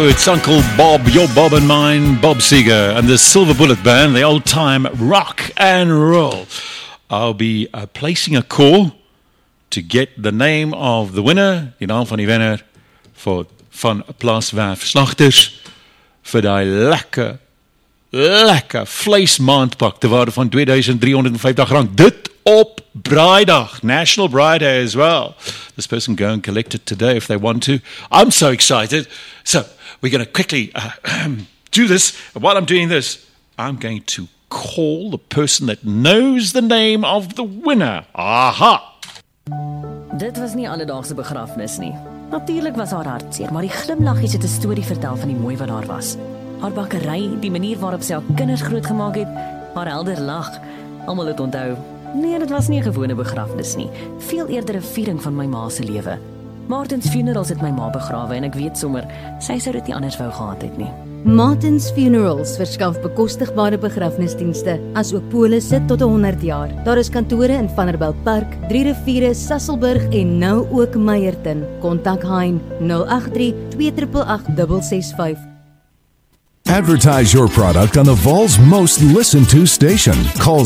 It's Uncle Bob, your Bob and mine, Bob Seger, and the Silver Bullet Band, the old-time rock and roll. I'll be placing a call to get the name of the winner, die naam van die wenner, van Plaaswerf Slagters, vir die lekker vleismaandpak te waarde van R2,350. Dit op Braaidag, National Braai Day as well. This person go and collect it today if they want to. I'm so excited. So we're going to quickly do this. And while I'm doing this, I'm going to call the person that knows the name of the winner. Aha! Dit was nie alledaagse begrafnis nie. Natuurlijk was haar hartseer, maar die glimlaggies het 'n storie vertel van die mooi wat daar was. Haar bakkery, die manier waarop sy haar kinders grootgemaak het, haar helder lag. Almal het onthou. Nee, dit was nie 'n gewone begrafnis nie. Veel eerder 'n viering van my ma se lewe. Martins Funerals het my ma begrawe en ek weet sommer, sy sou dit nie anders wou gehad het nie. Martins Funerals verskaf bekostigbare begrafnisdienste, asook polisse tot 100 jaar. Daar is kantore in Vanderbijl Park, 3 Riviere, Sasolburg en nou ook Meyerton. Kontak Hein 083 288 665. Advertise your product on the Vol's most listened to station. Call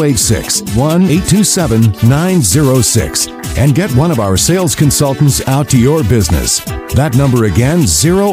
086-1827-906 and get one of our sales consultants out to your business. That number again,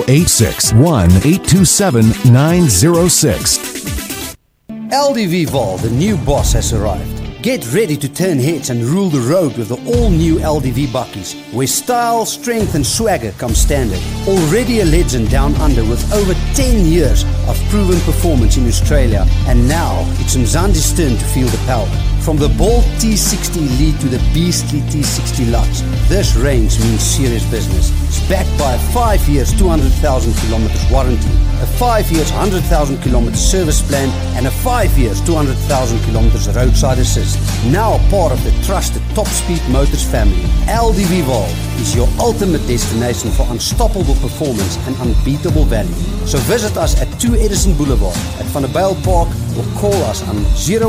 086-1827-906. LDV Vol, the new boss, has arrived. Get ready to turn heads and rule the road with the all-new LDV bakkies, where style, strength and swagger come standard. Already a legend down under with over 10 years of proven performance in Australia, and now it's Mzansi's turn to feel the power. From the bold T60 Elite to the beastly T60 Lux, this range means serious business. It's backed by a 5 years, 200,000 kilometers warranty, a 5 years, 100,000 kilometers service plan, and a 5 years, 200,000 kilometers roadside assist. Now part of the trusted Top Speed Motors family, LDV Vol is your ultimate destination for unstoppable performance and unbeatable value. So visit us at 2 Edison Boulevard at Vanderbijl Park or call us on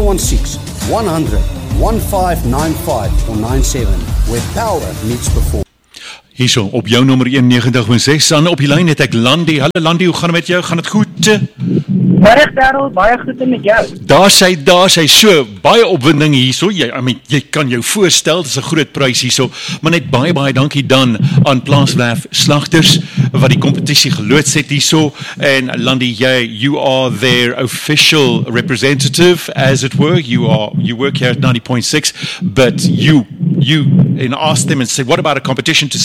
016-100-1595 or 97, where power meets performance. Hierso, op jou nommer 91.6, dan op die lyn het ek Landy. Hallo Landy, hoe gaan het met jou? Gaan het goed? Middag Darryl, baie goed en met jou. Daar sy so, baie opwinding hierso. Jy kan jou voorstel, dit is 'n groot prys hierso, maar net baie dankie dan aan Plaaswerf Slagters wat die kompetisie geloods het hierso. En Landy, you are their official representative, as it were. You work here at 90.6, but you asked them and said, what about a competition to